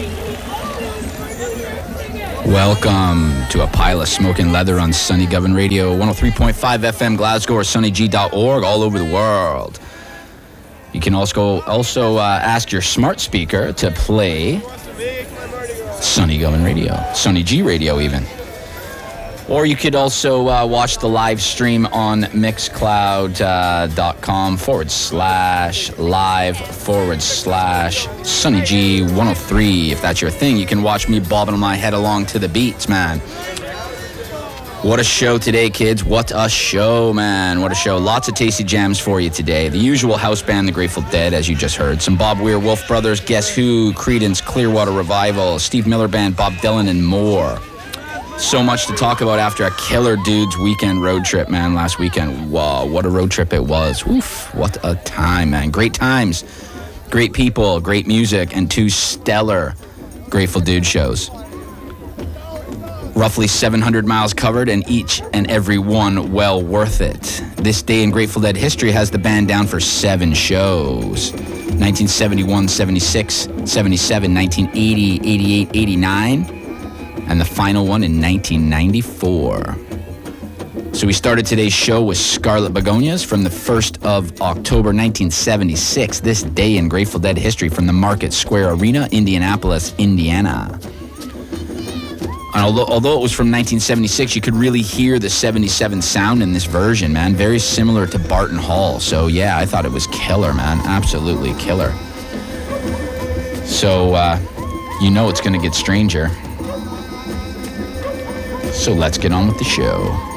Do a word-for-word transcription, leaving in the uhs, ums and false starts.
Welcome to a pile of smoking leather on Sunny Govern Radio, one oh three point five F M Glasgow or sunny g dot org, all over the world. You can also also uh, ask your smart speaker to play Sunny Govern Radio, Sunny G Radio even. Or you could also uh, watch the live stream on mixcloud.com uh, forward slash live forward slash Sunny G one oh three. If that's your thing, you can watch me bobbing my head along to the beats, man. What a show today, kids. What a show, man. What a show. Lots of tasty jams for you today. The usual house band, The Grateful Dead, as you just heard. Some Bob Weir, Wolf Brothers, Guess Who, Creedence, Clearwater Revival, Steve Miller Band, Bob Dylan, and more. So much to talk about after a killer dudes weekend road trip, man, last weekend. Wow, what a road trip it was. Oof, what a time, man. Great times, great people, great music, and two stellar Grateful Dude shows. Roughly seven hundred miles covered, and each and every one well worth it. This day in Grateful Dead history has the band down for seven shows. nineteen seventy-one, seventy-six, seventy-seven, nineteen eighty, eighty-eight, eighty-nine. And the final one in nineteen ninety-four. So we started today's show with Scarlet Begonias from the first of October nineteen seventy-six, this day in Grateful Dead history, from the Market Square Arena, Indianapolis, Indiana. And although, although it was from nineteen seventy-six, you could really hear the seventy-seven sound in this version, man. Very similar to Barton Hall. So yeah, I thought it was killer, man. Absolutely killer. So, uh, you know it's going to get stranger. So let's get on with the show.